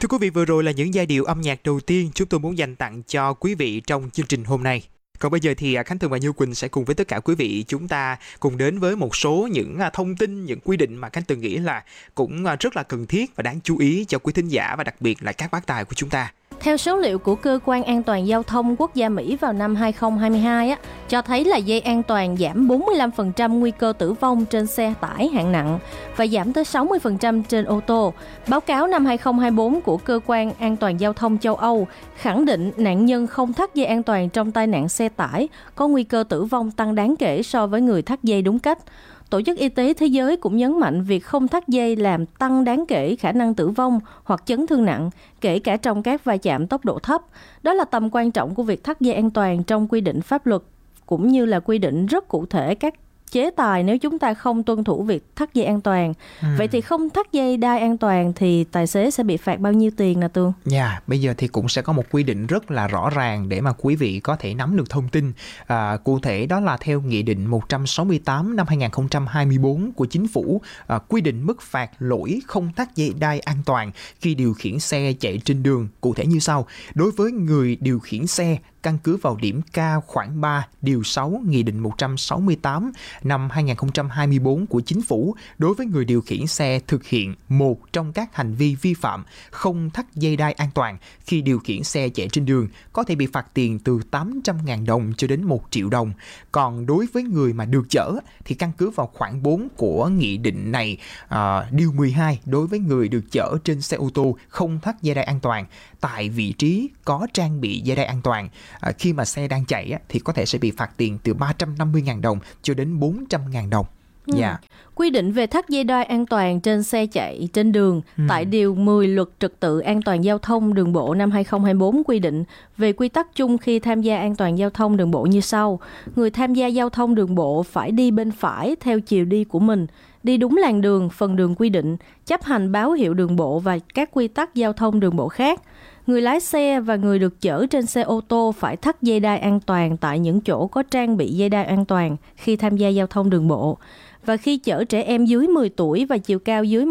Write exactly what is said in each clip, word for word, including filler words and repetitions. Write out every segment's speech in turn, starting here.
Thưa quý vị, vừa rồi là những giai điệu âm nhạc đầu tiên chúng tôi muốn dành tặng cho quý vị trong chương trình hôm nay. Còn bây giờ thì Khánh Tường và Như Quỳnh sẽ cùng với tất cả quý vị chúng ta cùng đến với một số những thông tin, những quy định mà Khánh Tường nghĩ là cũng rất là cần thiết và đáng chú ý cho quý thính giả và đặc biệt là các bác tài của chúng ta. Theo số liệu của Cơ quan An toàn Giao thông Quốc gia Mỹ vào năm hai không hai hai á, cho thấy là dây an toàn giảm bốn mươi lăm phần trăm nguy cơ tử vong trên xe tải hạng nặng và giảm tới sáu mươi phần trăm trên ô tô. Báo cáo năm hai không hai tư của Cơ quan An toàn Giao thông châu Âu khẳng định nạn nhân không thắt dây an toàn trong tai nạn xe tải có nguy cơ tử vong tăng đáng kể so với người thắt dây đúng cách. Tổ chức Y tế Thế giới cũng nhấn mạnh việc không thắt dây làm tăng đáng kể khả năng tử vong hoặc chấn thương nặng, kể cả trong các va chạm tốc độ thấp. Đó là tầm quan trọng của việc thắt dây an toàn trong quy định pháp luật, cũng như là quy định rất cụ thể các chế tài nếu chúng ta không tuân thủ việc thắt dây an toàn. Ừ. Vậy thì không thắt dây đai an toàn thì tài xế sẽ bị phạt bao nhiêu tiền nè Tường? Dạ, yeah, bây giờ thì cũng sẽ có một quy định rất là rõ ràng để mà quý vị có thể nắm được thông tin. À, cụ thể đó là theo Nghị định một trăm sáu mươi tám năm hai không hai tư của Chính phủ, à, quy định mức phạt lỗi không thắt dây đai an toàn khi điều khiển xe chạy trên đường cụ thể như sau. Đối với người điều khiển xe căn cứ vào điểm K khoản ba điều sáu Nghị định một trăm sáu mươi tám năm hai không hai tư của Chính phủ, đối với người điều khiển xe thực hiện một trong các hành vi vi phạm không thắt dây đai an toàn khi điều khiển xe chạy trên đường có thể bị phạt tiền từ tám trăm nghìn đồng cho đến một triệu đồng. Còn đối với người mà được chở thì căn cứ vào khoản bốn của nghị định này, à, điều mười hai, đối với người được chở trên xe ô tô không thắt dây đai an toàn tại vị trí có trang bị dây đai an toàn, À, khi mà xe đang chạy á, thì có thể sẽ bị phạt tiền từ ba trăm năm mươi nghìn đồng cho đến bốn trăm nghìn đồng. Ừ. Yeah. Quy định về thắt dây đai an toàn trên xe chạy trên đường ừ. tại Điều mười Luật Trật tự An toàn Giao thông Đường bộ năm hai không hai tư quy định về quy tắc chung khi tham gia an toàn giao thông đường bộ như sau. Người tham gia giao thông đường bộ phải đi bên phải theo chiều đi của mình, đi đúng làn đường, phần đường quy định, chấp hành báo hiệu đường bộ và các quy tắc giao thông đường bộ khác. Người lái xe và người được chở trên xe ô tô phải thắt dây đai an toàn tại những chỗ có trang bị dây đai an toàn khi tham gia giao thông đường bộ. Và khi chở trẻ em dưới mười tuổi và chiều cao dưới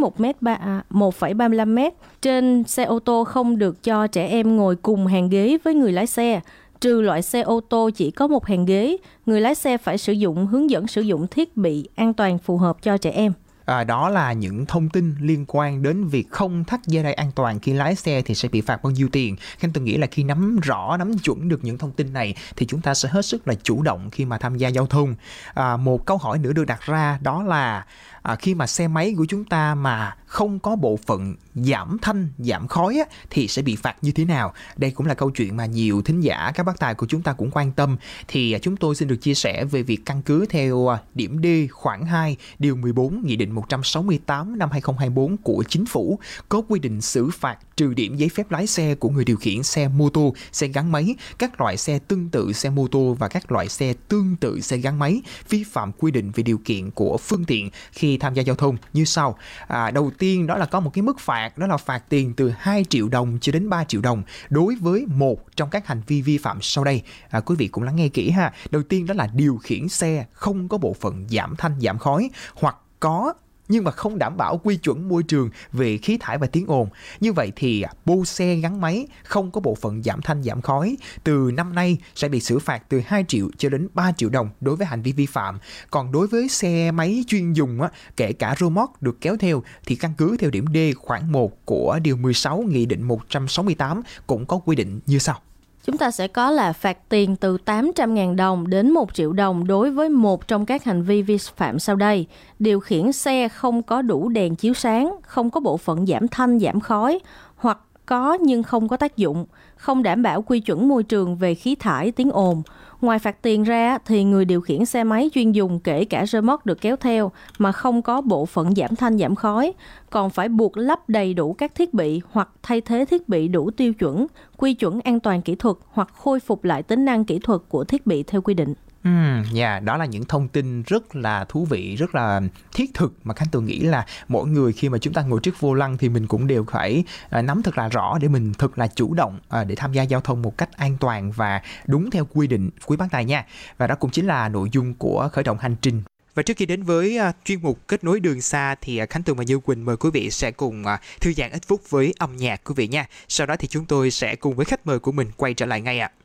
một phẩy ba mươi lăm mét, trên xe ô tô không được cho trẻ em ngồi cùng hàng ghế với người lái xe. Trừ loại xe ô tô chỉ có một hàng ghế, người lái xe phải sử dụng hướng dẫn sử dụng thiết bị an toàn phù hợp cho trẻ em. À, đó là những thông tin liên quan đến việc không thắt dây đai an toàn khi lái xe thì sẽ bị phạt bao nhiêu tiền. Khánh tôi nghĩ là khi nắm rõ, nắm chuẩn được những thông tin này thì chúng ta sẽ hết sức là chủ động khi mà tham gia giao thông. À, một câu hỏi nữa được đặt ra đó là à, khi mà xe máy của chúng ta mà không có bộ phận giảm thanh, giảm khói á, thì sẽ bị phạt như thế nào? Đây cũng là câu chuyện mà nhiều thính giả, các bác tài của chúng ta cũng quan tâm. Thì à, chúng tôi xin được chia sẻ về việc căn cứ theo à, điểm D khoản hai điều mười bốn Nghị định một trăm sáu mươi tám năm hai không hai tư của Chính phủ có quy định xử phạt trừ điểm giấy phép lái xe của người điều khiển xe mô tô, xe gắn máy, các loại xe tương tự xe mô tô và các loại xe tương tự xe gắn máy vi phạm quy định về điều kiện của phương tiện khi tham gia giao thông như sau. À, đầu tiên đó là có một cái mức phạt, đó là phạt tiền từ hai triệu đồng cho đến ba triệu đồng đối với một trong các hành vi vi phạm sau đây. À, quý vị cũng lắng nghe kỹ ha. Đầu tiên đó là điều khiển xe không có bộ phận giảm thanh, giảm khói, hoặc có nhưng mà không đảm bảo quy chuẩn môi trường về khí thải và tiếng ồn. Như vậy thì bô xe gắn máy không có bộ phận giảm thanh giảm khói từ năm nay sẽ bị xử phạt từ hai triệu cho đến ba triệu đồng đối với hành vi vi phạm. Còn đối với xe máy chuyên dùng á, kể cả rơ moóc được kéo theo thì căn cứ theo điểm D khoản một của điều mười sáu Nghị định một trăm sáu mươi tám cũng có quy định như sau. Chúng ta sẽ có là phạt tiền từ tám trăm nghìn đồng đến một triệu đồng đối với một trong các hành vi vi phạm sau đây. Điều khiển xe không có đủ đèn chiếu sáng, không có bộ phận giảm thanh, giảm khói, hoặc có nhưng không có tác dụng, không đảm bảo quy chuẩn môi trường về khí thải, tiếng ồn. Ngoài phạt tiền ra thì người điều khiển xe máy chuyên dùng kể cả rơ moóc được kéo theo mà không có bộ phận giảm thanh giảm khói còn phải buộc lắp đầy đủ các thiết bị hoặc thay thế thiết bị đủ tiêu chuẩn, quy chuẩn an toàn kỹ thuật hoặc khôi phục lại tính năng kỹ thuật của thiết bị theo quy định. Ừ, yeah, đó là những thông tin rất là thú vị, rất là thiết thực mà Khánh tôi nghĩ là mỗi người khi mà chúng ta ngồi trước vô lăng thì mình cũng đều phải à, nắm thật là rõ để mình thật là chủ động à, để tham gia giao thông một cách an toàn và đúng theo quy định, quý bác tài nha. Và đó cũng chính là nội dung của khởi động hành trình Và trước khi đến với uh, chuyên mục Kết nối đường xa thì uh, Khánh Tường và Như Quỳnh mời quý vị sẽ cùng uh, thư giãn ít phút với âm nhạc quý vị nha. Sau đó thì chúng tôi sẽ cùng với khách mời của mình quay trở lại ngay ạ. À.